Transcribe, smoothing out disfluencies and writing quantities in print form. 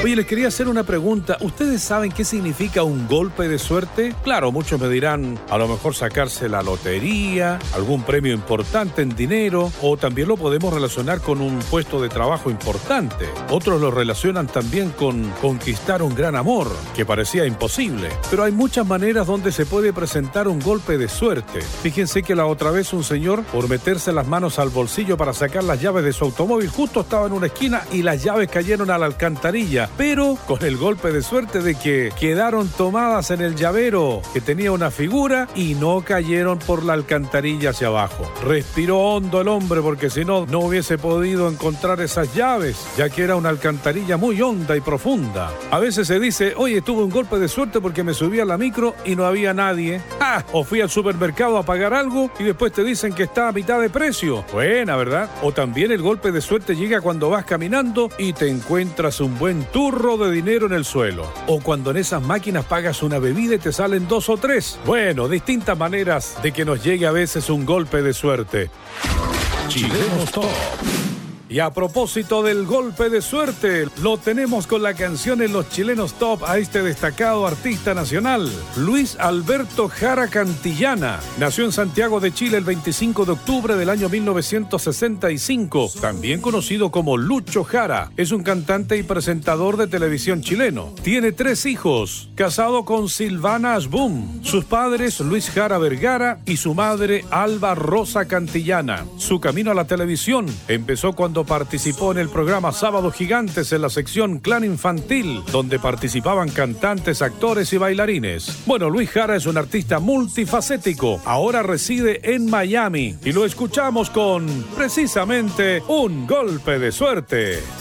Oye, les quería hacer una pregunta. ¿Ustedes saben qué significa un golpe de suerte? Claro, muchos me dirán, a lo mejor sacarse la lotería, algún premio importante en dinero, o también lo podemos relacionar con un puesto de trabajo importante. Otros lo relacionan también con conquistar un gran amor, que parecía imposible. Pero hay muchas maneras donde se puede presentar un golpe de suerte. Fíjense que la otra vez un señor, por meterse las manos al bolsillo para sacar las llaves de su automóvil, justo estaba en una esquina y las llaves cayeron a la alcantarilla, pero con el golpe de suerte de que quedaron tomadas en el llavero, que tenía una figura, y no cayeron por la alcantarilla hacia abajo. Respiró hondo el hombre, porque si no, no hubiese podido encontrar esas llaves, ya que era una alcantarilla muy honda y profunda. A veces se dice, oye, tuve un golpe de suerte porque me subí a la micro y no había nadie. ¡Ah! O fui al supermercado a pagar algo y después te dicen que está a mitad de precio. Buena, ¿verdad? O también el golpe de suerte llega cuando vas caminando y te encuentras un buen turro de dinero en el suelo. O cuando en esas máquinas pagas una bebida y te salen 2 o 3. Bueno, distintas maneras de que nos llegue a veces un golpe de suerte. Chilenos Top. Y a propósito del golpe de suerte, lo tenemos con la canción en los Chilenos Top a este destacado artista nacional, Luis Alberto Jara Cantillana. Nació en Santiago de Chile el 25 de octubre del año 1965, también conocido como Lucho Jara. Es un cantante y presentador de televisión chileno. Tiene 3 hijos, casado con Silvana Asbum. Sus padres, Luis Jara Vergara, y su madre, Alba Rosa Cantillana. Su camino a la televisión empezó cuando participó en el programa Sábados Gigantes en la sección Clan Infantil, donde participaban cantantes, actores y bailarines. Bueno, Luis Jara es un artista multifacético. Ahora reside en Miami y lo escuchamos con, precisamente, un golpe de suerte.